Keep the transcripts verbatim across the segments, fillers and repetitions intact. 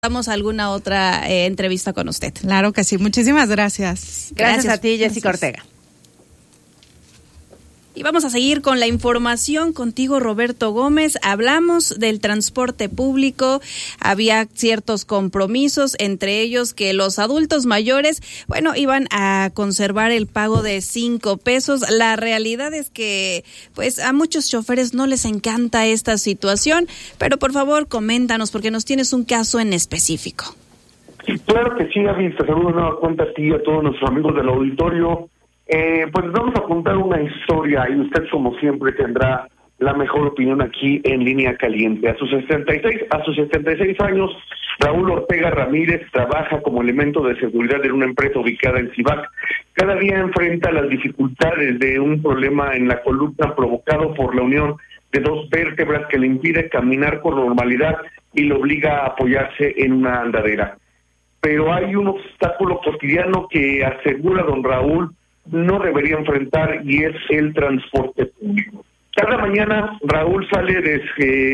Damos alguna otra eh, entrevista con usted. Claro que sí, muchísimas gracias. Gracias, gracias a ti, Jessica Ortega. Y vamos a seguir con la información contigo, Roberto Gómez. Hablamos del transporte público, había ciertos compromisos, entre ellos que los adultos mayores, bueno, iban a conservar el pago de cinco pesos. La realidad es que, pues, a muchos choferes no les encanta esta situación, pero por favor, coméntanos, porque nos tienes un caso en específico. Sí, claro que sí, Avi, te saludo de nueva cuenta a ti y a todos nuestros amigos del auditorio. Eh, pues vamos a contar una historia y usted, como siempre, tendrá la mejor opinión aquí en Línea Caliente. A sus setenta y seis, a sus setenta y seis años, Raúl Ortega Ramírez trabaja como elemento de seguridad en una empresa ubicada en Cibac. Cada día enfrenta las dificultades de un problema en la columna provocado por la unión de dos vértebras que le impide caminar con normalidad y le obliga a apoyarse en una andadera. Pero hay un obstáculo cotidiano que asegura don Raúl no debería enfrentar, y es el transporte público. Cada mañana Raúl sale de,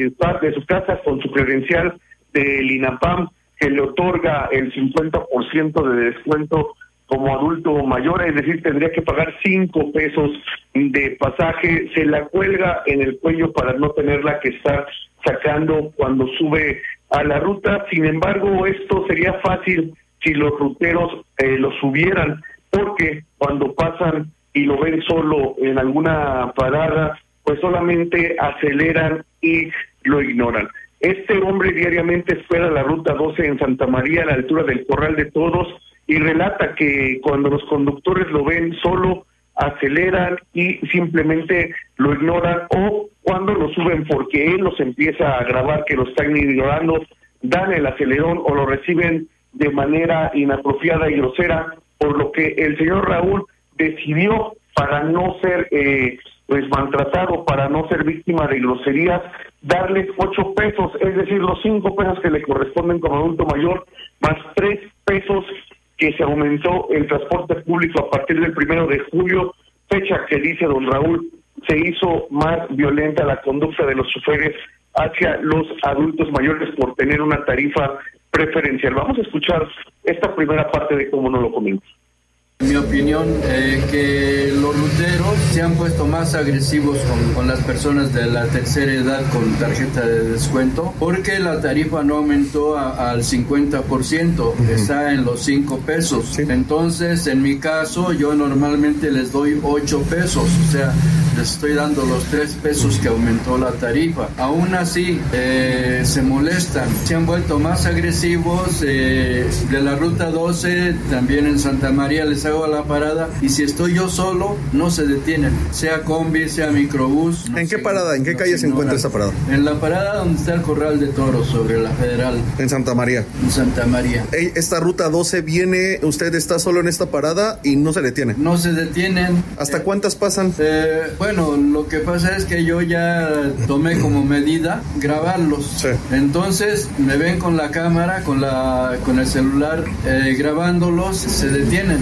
de su casa con su credencial del INAPAM, que le otorga el cincuenta por ciento de descuento como adulto mayor, es decir, tendría que pagar cinco pesos de pasaje. Se la cuelga en el cuello para no tenerla que estar sacando cuando sube a la ruta. Sin embargo, esto sería fácil si los ruteros eh, lo subieran, porque cuando pasan y lo ven solo en alguna parada, pues solamente aceleran y lo ignoran. Este hombre diariamente espera la ruta doce en Santa María, a la altura del Corral de Toros, y relata que cuando los conductores lo ven solo, aceleran y simplemente lo ignoran, o cuando lo suben porque él los empieza a grabar que lo están ignorando, dan el acelerón o lo reciben de manera inapropiada y grosera, por lo que el señor Raúl decidió, para no ser eh, pues maltratado, para no ser víctima de groserías, darles ocho pesos, es decir, los cinco pesos que le corresponden como adulto mayor, más tres pesos que se aumentó el transporte público a partir del primero de julio, fecha que, dice don Raúl, se hizo más violenta la conducta de los choferes hacia los adultos mayores por tener una tarifa preferencial. Vamos a escuchar esta primera parte de cómo nos lo comenta. En mi opinión, eh, que los ruteros se han puesto más agresivos con, con las personas de la tercera edad con tarjeta de descuento, porque la tarifa no aumentó a, al cincuenta por ciento, uh-huh. Está en los cinco pesos. Sí. Entonces, en mi caso, yo normalmente les doy ocho pesos, o sea, les estoy dando los tres pesos que aumentó la tarifa. Aún así, eh, se molestan, se han vuelto más agresivos. Eh, de la ruta doce, también en Santa María, les hago a la parada, y si estoy yo solo, no se detienen, sea combi, sea microbús. No ¿En qué parada, en qué calle se, se encuentra esta parada? En la parada donde está el Corral de Toros, sobre la Federal. En Santa María. En Santa María. Esta ruta doce viene, usted está solo en esta parada y no se detiene. No se detienen. ¿Hasta eh, cuántas pasan? Eh, bueno, lo que pasa es que yo ya tomé como medida grabarlos. Sí. Entonces me ven con la cámara, con la con el celular, eh, grabándolos, se detienen.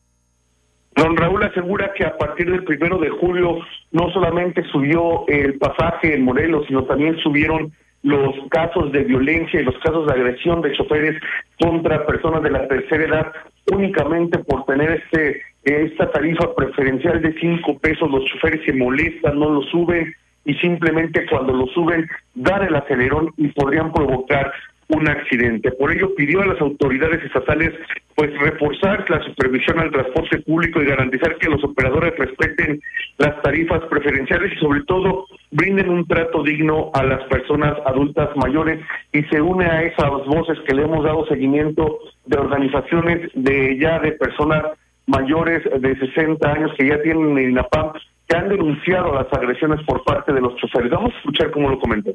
Don Raúl asegura que a partir del primero de julio no solamente subió el pasaje en Morelos, sino también subieron los casos de violencia y los casos de agresión de choferes contra personas de la tercera edad, únicamente por tener este esta tarifa preferencial de cinco pesos. Los choferes se molestan, no lo suben, y simplemente cuando lo suben dan el acelerón y podrían provocar un accidente. Por ello pidió a las autoridades estatales pues reforzar la supervisión al transporte público y garantizar que los operadores respeten las tarifas preferenciales y sobre todo brinden un trato digno a las personas adultas mayores, y se une a esas voces que le hemos dado seguimiento de organizaciones de ya de personas mayores de sesenta años que ya tienen el INAPAM, que han denunciado las agresiones por parte de los choferes. Vamos a escuchar cómo lo comentó.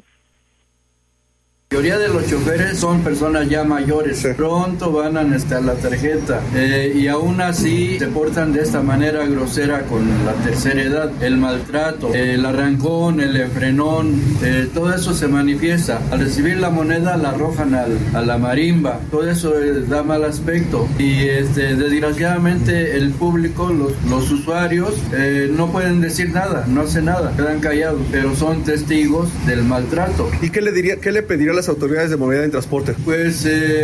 La mayoría de los choferes son personas ya mayores, sí. Pronto van a necesitar la tarjeta, eh, y aún así se portan de esta manera grosera con la tercera edad. El maltrato, eh, el arrancón, el enfrenón, eh, todo eso se manifiesta. Al recibir la moneda la arrojan al, a la marimba, todo eso eh, da mal aspecto, y este, desgraciadamente el público, los, los usuarios eh, no pueden decir nada, no hacen nada, quedan callados, pero son testigos del maltrato. ¿Y qué le diría, qué le pediría a las las autoridades de movilidad en transporte? Pues eh,